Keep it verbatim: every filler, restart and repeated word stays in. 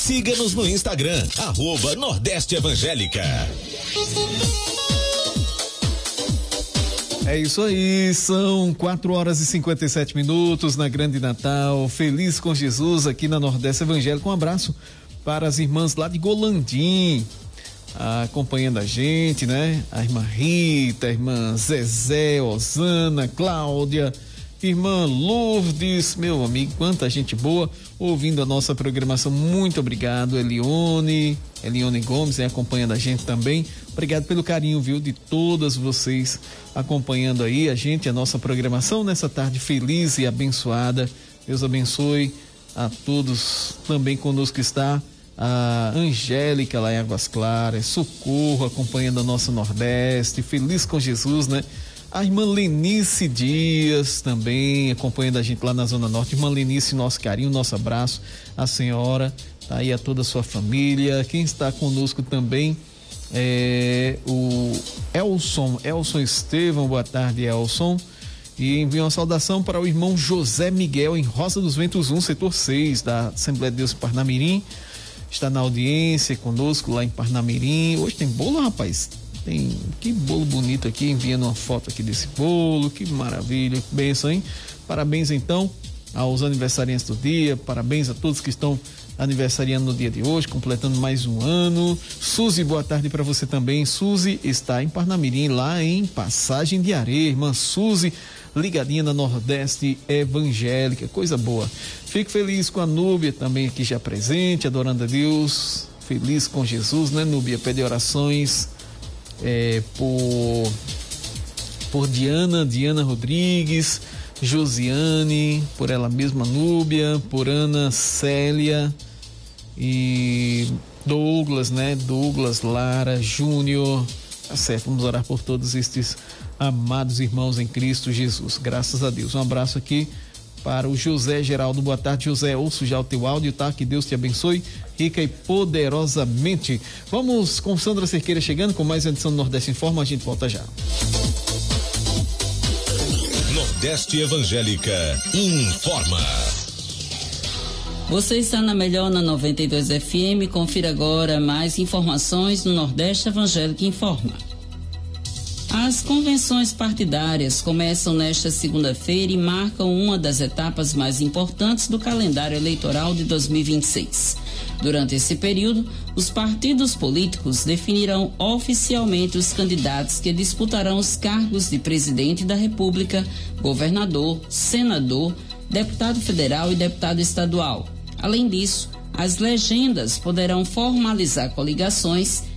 Siga-nos no Instagram, arroba Nordeste Evangélica. É isso aí, são quatro horas e cinquenta e sete minutos na Grande Natal, feliz com Jesus aqui na Nordeste Evangélica. Um abraço para as irmãs lá de Golandim, acompanhando a gente, né? A irmã Rita, a irmã Zezé, Osana, Cláudia, irmã Lourdes, meu amigo, quanta gente boa ouvindo a nossa programação. Muito obrigado, Elione, Elione Gomes, né, acompanhando a gente também. Obrigado pelo carinho, viu, de todas vocês acompanhando aí a gente, a nossa programação nessa tarde feliz e abençoada. Deus abençoe a todos. Também conosco está a Angélica lá em Águas Claras, Socorro acompanhando a nossa Nordeste, feliz com Jesus, né? A irmã Lenice Dias também acompanhando a gente lá na Zona Norte. Irmã Lenice, nosso carinho, nosso abraço. A senhora, tá aí, a toda a sua família. Quem está conosco também é o Elson, Elson Estevão. Boa tarde, Elson. E envio uma saudação para o irmão José Miguel em Roça dos Ventos um, setor seis, da Assembleia de Deus Parnamirim. Está na audiência conosco lá em Parnamirim. Hoje tem bolo, rapaz? Tem, que bolo bonito aqui, enviando uma foto aqui desse bolo, que maravilha, que bênção, hein? Parabéns então aos aniversariantes do dia, parabéns a todos que estão aniversariando no dia de hoje, completando mais um ano. Suzy, boa tarde para você também. Suzy está em Parnamirim, lá em Passagem de Areia, irmã Suzy, ligadinha na Nordeste Evangélica, coisa boa. Fico feliz com a Núbia também aqui já presente, adorando a Deus, feliz com Jesus, né, Núbia? Pede orações É, por, por Diana, Diana Rodrigues, Josiane, por ela mesma, Núbia, por Ana Célia e Douglas, né? Douglas, Lara, Júnior. Tá certo, vamos orar por todos estes amados irmãos em Cristo Jesus, graças a Deus. Um abraço aqui para o José Geraldo. Boa tarde, José. Ouço já o teu áudio, tá? Que Deus te abençoe rica e poderosamente. Vamos com Sandra Cerqueira chegando com mais uma edição do Nordeste Informa. A gente volta já. Nordeste Evangélica informa. Você está na melhor, na noventa e dois F M. Confira agora mais informações no Nordeste Evangélica Informa. As convenções partidárias começam nesta segunda-feira e marcam uma das etapas mais importantes do calendário eleitoral de dois mil e vinte e seis. Durante esse período, os partidos políticos definirão oficialmente os candidatos que disputarão os cargos de presidente da República, governador, senador, deputado federal e deputado estadual. Além disso, as legendas poderão formalizar coligações